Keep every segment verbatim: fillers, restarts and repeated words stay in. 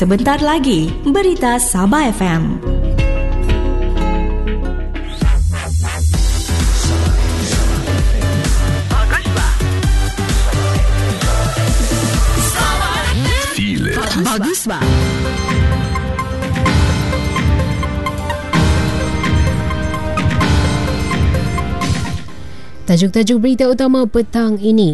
Sebentar lagi, Berita Sabah F M. Bagus, Pak. Tajuk-tajuk berita utama petang ini.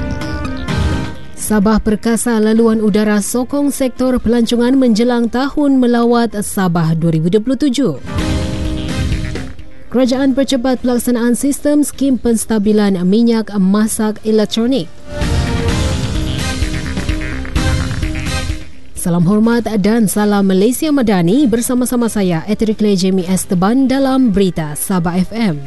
Sabah Perkasa Laluan Udara sokong sektor pelancongan menjelang Tahun Melawat Sabah dua ribu dua puluh tujuh. Kerajaan percepat pelaksanaan sistem skim penstabilan minyak masak elektronik. Salam hormat dan salam Malaysia Madani, bersama-sama saya Eterikle Jamie Esteban dalam Berita Sabah F M.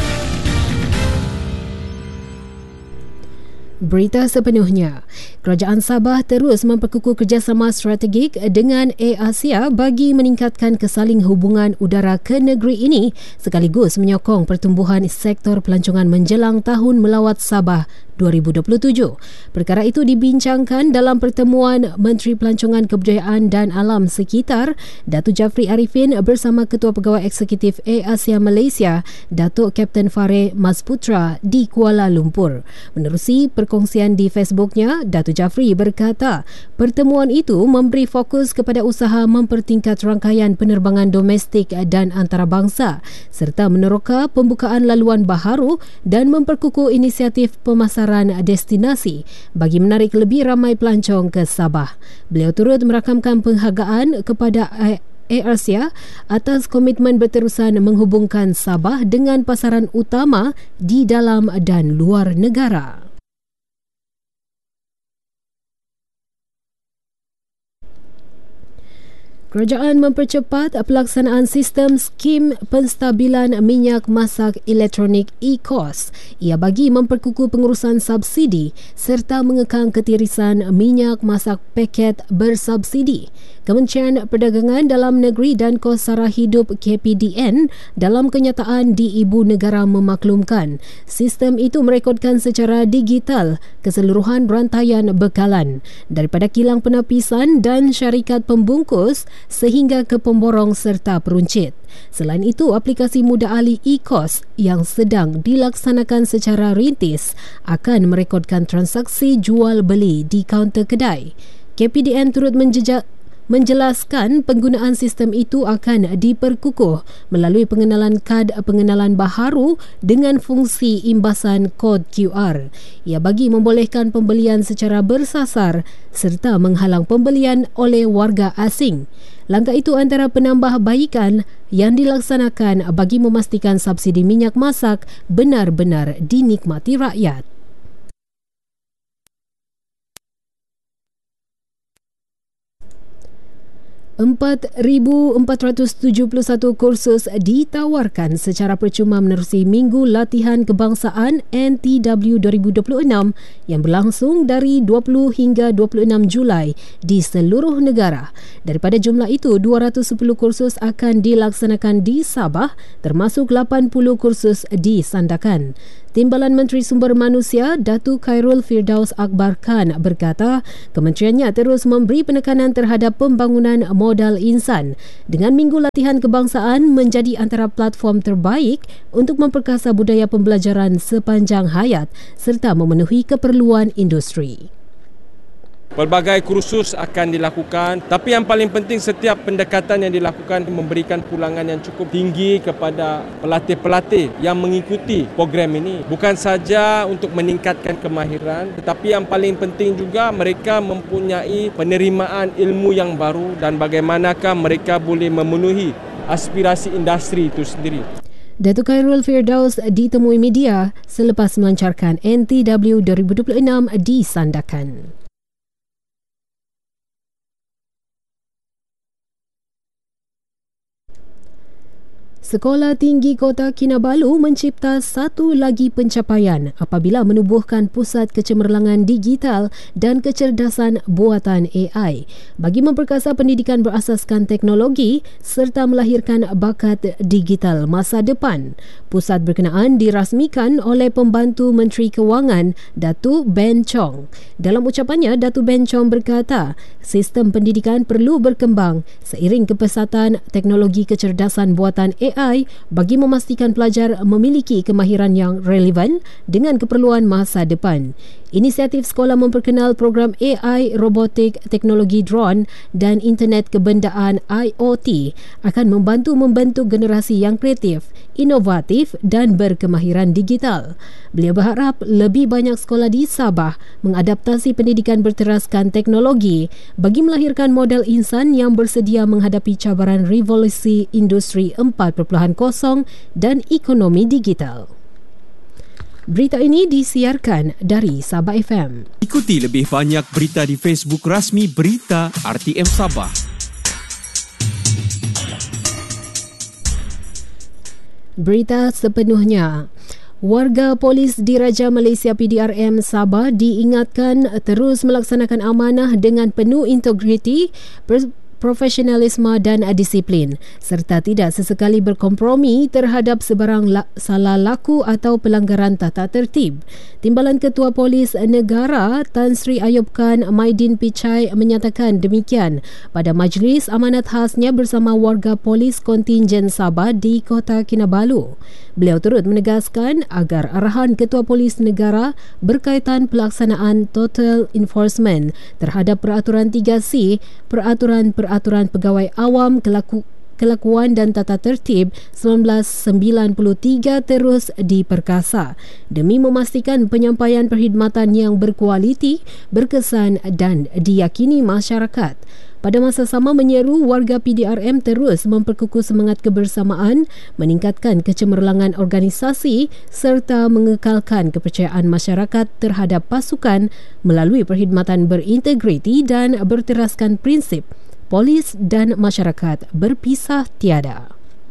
Berita sepenuhnya. Kerajaan Sabah terus memperkukuh kerjasama strategik dengan AirAsia bagi meningkatkan kesaling hubungan udara ke negeri ini sekaligus menyokong pertumbuhan sektor pelancongan menjelang Tahun Melawat Sabah dua ribu dua puluh tujuh. Perkara itu dibincangkan dalam pertemuan Menteri Pelancongan Kebudayaan dan Alam Sekitar Datuk Jafri Arifin bersama Ketua Pegawai Eksekutif AirAsia Malaysia Datuk Kapten Farid Masputra di Kuala Lumpur. Menerusi perkongsian di Facebooknya, Datuk Jafri berkata, pertemuan itu memberi fokus kepada usaha mempertingkat rangkaian penerbangan domestik dan antarabangsa serta meneroka pembukaan laluan baharu dan memperkukuh inisiatif pemasaran destinasi bagi menarik lebih ramai pelancong ke Sabah. Beliau turut merakamkan penghargaan kepada AirAsia atas komitmen berterusan menghubungkan Sabah dengan pasaran utama di dalam dan luar negara. Kerajaan mempercepat pelaksanaan sistem skim penstabilan minyak masak elektronik E C O S. Ia bagi memperkukuh pengurusan subsidi serta mengekang ketirisan minyak masak paket bersubsidi. Kementerian Perdagangan Dalam Negeri dan Kos Sara Hidup K P D N dalam kenyataan di Ibu Negara memaklumkan sistem itu merekodkan secara digital keseluruhan rantaian bekalan daripada kilang penapisan dan syarikat pembungkus sehingga ke pemborong serta peruncit. Selain itu, aplikasi mudah alih E C O S yang sedang dilaksanakan secara rintis akan merekodkan transaksi jual beli di kaunter kedai. K P D N turut menjejak menjelaskan penggunaan sistem itu akan diperkukuh melalui pengenalan kad pengenalan baharu dengan fungsi imbasan kod Q R. Ia bagi membolehkan pembelian secara bersasar serta menghalang pembelian oleh warga asing. Langkah itu antara penambahbaikan yang dilaksanakan bagi memastikan subsidi minyak masak benar-benar dinikmati rakyat. empat ribu empat ratus tujuh puluh satu kursus ditawarkan secara percuma menerusi Minggu Latihan Kebangsaan N T W dua ribu dua puluh enam yang berlangsung dari dua puluh hingga dua puluh enam Julai di seluruh negara. Daripada jumlah itu, dua ratus sepuluh kursus akan dilaksanakan di Sabah, termasuk lapan puluh kursus di Sandakan. Timbalan Menteri Sumber Manusia Datuk Khairul Firdaus Akbar Khan berkata kementeriannya terus memberi penekanan terhadap pembangunan modal insan dengan Minggu Latihan Kebangsaan menjadi antara platform terbaik untuk memperkasa budaya pembelajaran sepanjang hayat serta memenuhi keperluan industri. Pelbagai kursus akan dilakukan, tapi yang paling penting setiap pendekatan yang dilakukan memberikan pulangan yang cukup tinggi kepada pelatih-pelatih yang mengikuti program ini. Bukan saja untuk meningkatkan kemahiran, tetapi yang paling penting juga mereka mempunyai penerimaan ilmu yang baru dan bagaimanakah mereka boleh memenuhi aspirasi industri itu sendiri. Datuk Khairul Firdaus ditemui media selepas melancarkan N T W dua ribu dua puluh enam di Sandakan. Sekolah Tinggi Kota Kinabalu mencipta satu lagi pencapaian apabila menubuhkan pusat kecemerlangan digital dan kecerdasan buatan A I bagi memperkasa pendidikan berasaskan teknologi serta melahirkan bakat digital masa depan. Pusat berkenaan dirasmikan oleh Pembantu Menteri Kewangan Datuk Ben Chong. Dalam ucapannya, Datuk Ben Chong berkata, sistem pendidikan perlu berkembang seiring kepesatan teknologi kecerdasan buatan A I bagi memastikan pelajar memiliki kemahiran yang relevan dengan keperluan masa depan. Inisiatif sekolah memperkenal program A I, robotik, teknologi drone dan internet kebendaan I O T akan membantu membentuk generasi yang kreatif, inovatif dan berkemahiran digital. Beliau berharap lebih banyak sekolah di Sabah mengadaptasi pendidikan berteraskan teknologi bagi melahirkan model insan yang bersedia menghadapi cabaran revolusi industri empat titik kosong dan ekonomi digital. Berita ini disiarkan dari Sabah F M. Ikuti lebih banyak berita di Facebook rasmi Berita R T M Sabah. Berita sepenuhnya. Warga Polis Diraja Malaysia P D R M Sabah diingatkan terus melaksanakan amanah dengan penuh integriti, profesionalisme dan disiplin serta tidak sesekali berkompromi terhadap sebarang la- salah laku atau pelanggaran tata tertib. Timbalan Ketua Polis Negara Tan Sri Ayub Khan Maidin Pichai menyatakan demikian pada majlis amanat khasnya bersama warga polis kontingen Sabah di Kota Kinabalu. Beliau turut menegaskan agar arahan Ketua Polis Negara berkaitan pelaksanaan total enforcement terhadap Peraturan tiga C, Peraturan Peraturan Pegawai Awam Kelaku, Kelakuan dan Tata Tertib seribu sembilan ratus sembilan puluh tiga terus diperkasa demi memastikan penyampaian perkhidmatan yang berkualiti, berkesan dan diyakini masyarakat. Pada masa sama menyeru warga P D R M terus memperkukuh semangat kebersamaan, meningkatkan kecemerlangan organisasi serta mengekalkan kepercayaan masyarakat terhadap pasukan melalui perkhidmatan berintegriti dan berteraskan prinsip polis dan masyarakat berpisah tiada.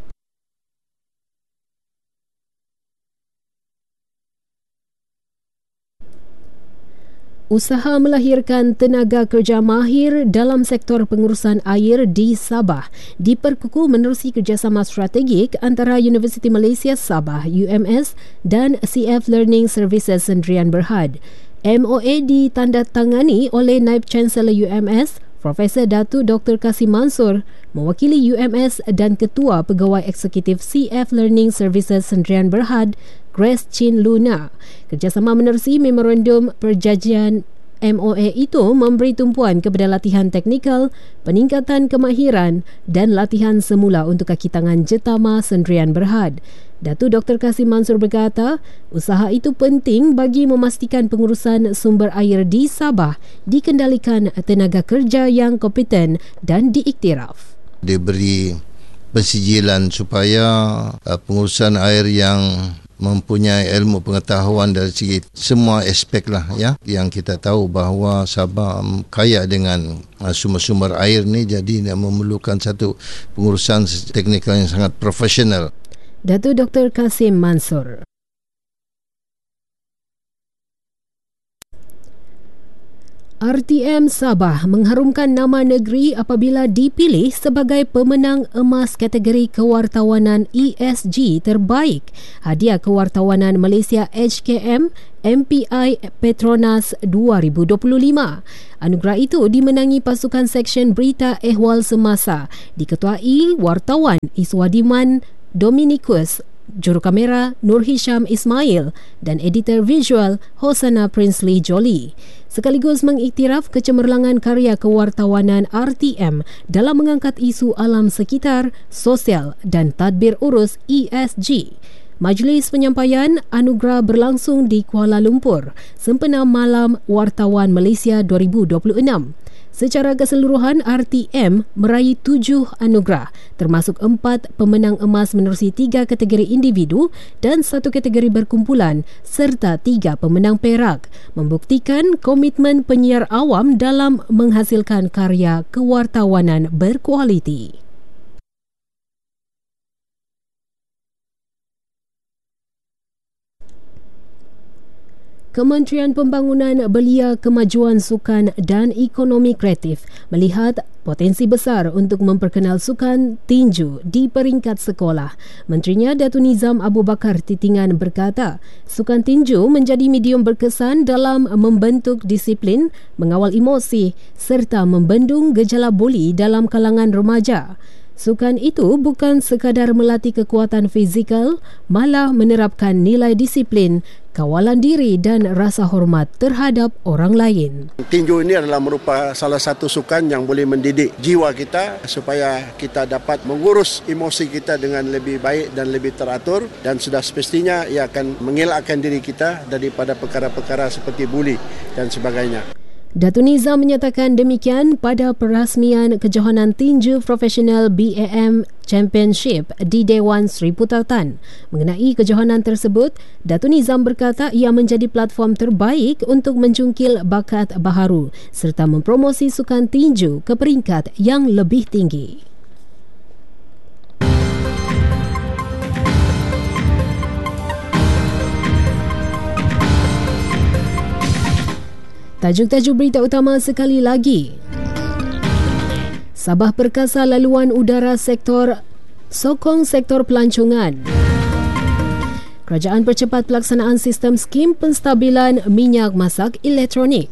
Usaha melahirkan tenaga kerja mahir dalam sektor pengurusan air di Sabah diperkukuh menerusi kerjasama strategik antara Universiti Malaysia Sabah U M S dan C F Learning Services Sdn Berhad. M O A ditandatangani oleh Naib Chancellor U M S Profesor Datuk Doktor Kasim Mansor mewakili U M S dan Ketua Pegawai Eksekutif C F Learning Services Sdn Berhad Grace Chin Luna. Kerjasama menerusi memorandum perjanjian M O A itu memberi tumpuan kepada latihan teknikal, peningkatan kemahiran dan latihan semula untuk kaki tangan jetama Sdn Berhad. Datuk Doktor Kasim Mansor berkata, usaha itu penting bagi memastikan pengurusan sumber air di Sabah dikendalikan tenaga kerja yang kompeten dan diiktiraf. Diberi pensijilan supaya uh, pengurusan air yang mempunyai ilmu pengetahuan dari segi semua aspek lah ya, yang kita tahu bahawa Sabah kaya dengan uh, sumber-sumber air ni, jadi dia memerlukan satu pengurusan teknikal yang sangat profesional. Datuk Doktor Kasim Mansor. R T M Sabah mengharumkan nama negeri apabila dipilih sebagai pemenang emas kategori kewartawanan E S G terbaik Hadiah Kewartawanan Malaysia H K M M P I Petronas dua ribu dua puluh lima. Anugerah itu dimenangi pasukan Seksyen Berita Ehwal Semasa diketuai wartawan Iswadiman Dominikus, jurukamera Nur Hisham Ismail dan editor visual Hosana Princely Jolie. Sekaligus mengiktiraf kecemerlangan karya kewartawanan R T M dalam mengangkat isu alam sekitar, sosial dan tadbir urus E S G. Majlis penyampaian anugerah berlangsung di Kuala Lumpur sempena Malam Wartawan Malaysia dua ribu dua puluh enam. Secara keseluruhan, R T M meraih tujuh anugerah, termasuk empat pemenang emas menerusi tiga kategori individu dan satu kategori berkumpulan, serta tiga pemenang perak, membuktikan komitmen penyiar awam dalam menghasilkan karya kewartawanan berkualiti. Kementerian Pembangunan Belia Kemajuan Sukan dan Ekonomi Kreatif melihat potensi besar untuk memperkenal sukan tinju di peringkat sekolah. Menterinya Datuk Nizam Abu Bakar Titingan berkata, sukan tinju menjadi medium berkesan dalam membentuk disiplin, mengawal emosi serta membendung gejala buli dalam kalangan remaja. Sukan itu bukan sekadar melatih kekuatan fizikal, malah menerapkan nilai disiplin, kawalan diri dan rasa hormat terhadap orang lain. Tinju ini adalah merupakan salah satu sukan yang boleh mendidik jiwa kita supaya kita dapat mengurus emosi kita dengan lebih baik dan lebih teratur, dan sudah semestinya ia akan mengelakkan diri kita daripada perkara-perkara seperti buli dan sebagainya. Datuk Nizam menyatakan demikian pada perasmian Kejohanan Tinju Profesional B A M Championship di Dewan Seri Putatan. Mengenai kejohanan tersebut, Datuk Nizam berkata ia menjadi platform terbaik untuk mencungkil bakat baharu serta mempromosi sukan tinju ke peringkat yang lebih tinggi. Tajuk-tajuk berita utama sekali lagi. Sabah Perkasa Laluan Udara Sektor sokong sektor pelancongan. Kerajaan percepat pelaksanaan sistem skim penstabilan minyak masak elektronik.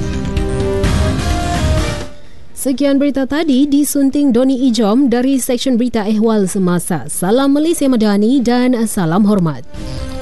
Sekian berita tadi disunting Doni Ijom dari Seksyen Berita Ehwal Semasa. Salam Malaysia Madani dan salam hormat.